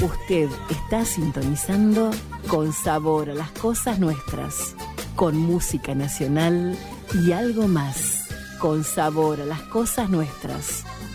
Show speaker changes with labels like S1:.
S1: Usted está sintonizando Con Sabor a las Cosas Nuestras, con música nacional y algo más. Con Sabor a las Cosas Nuestras,